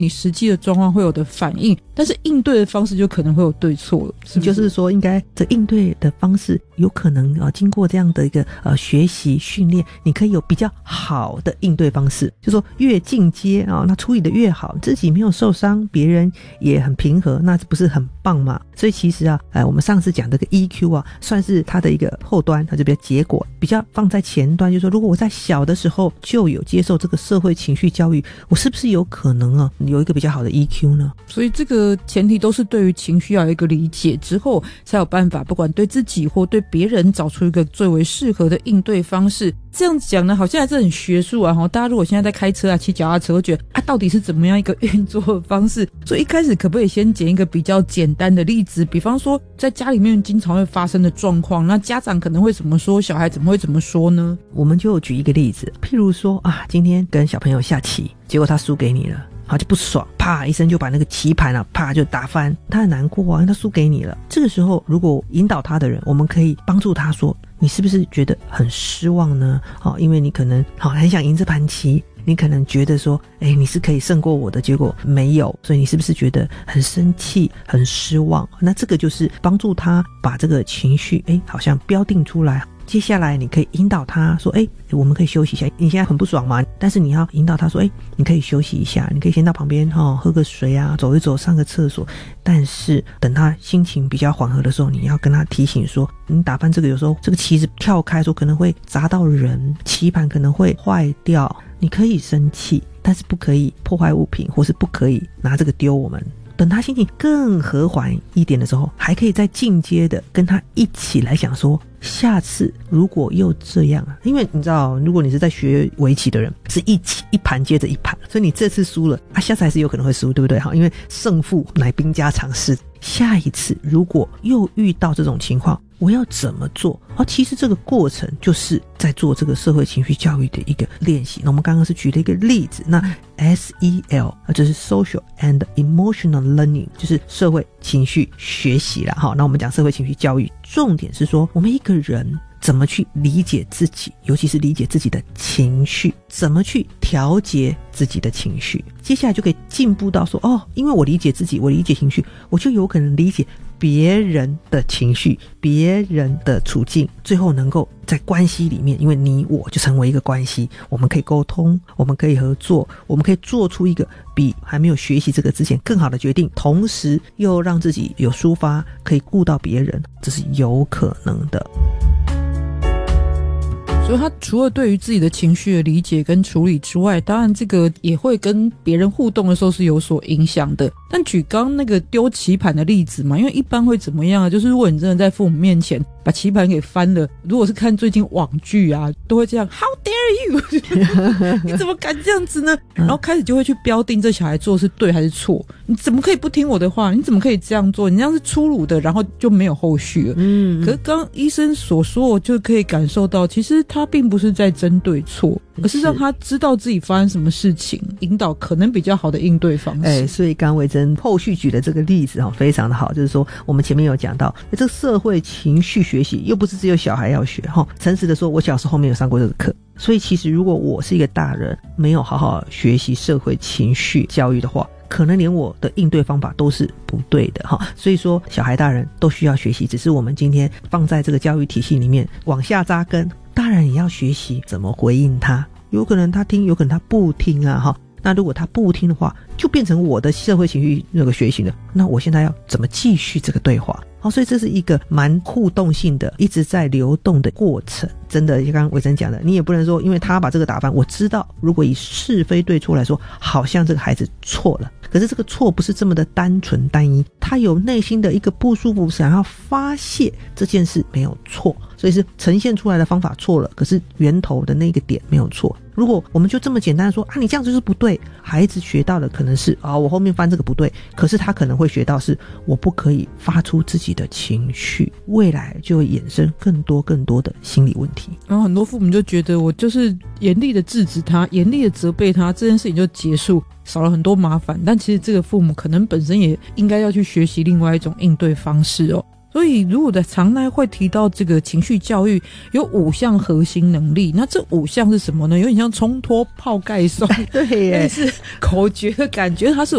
你实际的状况会有的反应，但是应对的方式就可能会有对错了，是不是？ 就是说应该这应对的方式有可能经过这样的一个学习训练，你可以有比较好的应对方式，就说越进阶那处理的越好，自己没有受伤，别人也很平和，那不是很棒吗？所以其实我们上次讲这个 EQ 算是它的一个后端，它就比较结果，比较放在前端，就是说如果我在小的时候就有接受这个社会情绪教育，我是不是有可能有一个比较好的 EQ 呢？ 所以这个前提都是对于情绪要有一个理解之后，才有办法不管对自己或对别人找出一个最为适合的应对方式。这样讲呢好像还是很学术大家如果现在在开车骑脚踏车会觉得到底是怎么样一个运作的方式，所以一开始可不可以先捡一个比较简单的例子，比方说在家里面经常会发生的状况，那家长可能会怎么说，小孩怎么会怎么说呢？ 我们就举一个例子，譬如说今天跟小朋友下棋，结果他输给你了，就不爽，啪一声就把那个棋盘啪就打翻，他很难过因为他输给你了。这个时候如果引导他的人，我们可以帮助他说，你是不是觉得很失望呢？因为你可能很想赢这盘棋，你可能觉得说你是可以胜过我的，结果没有，所以你是不是觉得很生气很失望？那这个就是帮助他把这个情绪好像标定出来。接下来你可以引导他说我们可以休息一下，你现在很不爽吗？但是你要引导他说你可以休息一下，你可以先到旁边喝个水走一走，上个厕所。但是等他心情比较缓和的时候，你要跟他提醒说，你打翻这个有时候这个棋子跳开说可能会砸到人，棋盘可能会坏掉，你可以生气，但是不可以破坏物品，或是不可以拿这个丢我们。等他心情更和缓一点的时候，还可以再进阶的跟他一起来想说，下次如果又这样因为你知道如果你是在学围棋的人，是一盘接着一盘，所以你这次输了下次还是有可能会输，对不对？因为胜负乃兵家常事。下一次如果又遇到这种情况，我要怎么做？其实这个过程就是在做这个社会情绪教育的一个练习。那我们刚刚是举了一个例子，那 SEL 就是 Social and Emotional Learning， 就是社会情绪学习啦。那我们讲社会情绪教育，重点是说我们一个人怎么去理解自己，尤其是理解自己的情绪，怎么去调节自己的情绪。接下来就可以进步到说因为我理解自己，我理解情绪，我就有可能理解别人的情绪，别人的处境，最后能够在关系里面，因为你我就成为一个关系，我们可以沟通，我们可以合作，我们可以做出一个比还没有学习这个之前更好的决定，同时又让自己有抒发，可以顾到别人，这是有可能的。 所以他除了对于自己的情绪的理解跟处理之外，当然这个也会跟别人互动的时候是有所影响的。但举刚刚那个丢棋盘的例子嘛，因为一般会怎么样就是如果你真的在父母面前把棋盘给翻了，如果是看最近网剧都会这样 How dare you 你怎么敢这样子呢？然后开始就会去标定这小孩做的是对还是错，你怎么可以不听我的话，你怎么可以这样做，你这样是粗鲁的，然后就没有后续了。可是刚刚医生所说，我就可以感受到其实他并不是在针对错，而是让他知道自己发生什么事情，引导可能比较好的应对方式。 所以刚维珍后续举的这个例子非常的好，就是说我们前面有讲到这个社会情绪学习又不是只有小孩要学诚实的说，我小时候没有上过这个课，所以其实如果我是一个大人没有好好学习社会情绪教育的话，可能连我的应对方法都是不对的所以说小孩大人都需要学习，只是我们今天放在这个教育体系里面往下扎根，大人也要学习怎么回应他，有可能他听，有可能他不听那如果他不听的话，就变成我的社会情绪那个学习了，那我现在要怎么继续这个对话？所以这是一个蛮互动性的一直在流动的过程。真的就刚刚维珍讲的，你也不能说因为他把这个打翻，我知道如果以是非对错来说，好像这个孩子错了，可是这个错不是这么的单纯单一，他有内心的一个不舒服想要发泄，这件事没有错，所以是呈现出来的方法错了，可是源头的那个点没有错。如果我们就这么简单的说你这样子就是不对，孩子学到的可能是我后面翻这个不对，可是他可能会学到是我不可以发出自己的情绪，未来就会衍生更多的心理问题。 然后很多父母就觉得我就是严厉的制止他，严厉的责备他，这件事情就结束，少了很多麻烦。但其实这个父母可能本身也应该要去学习另外一种应对方式所以如果在常来会提到这个情绪教育有5项核心能力，那这5项是什么呢？有点像冲脱泡盖送对耶， 是口诀的感觉，它是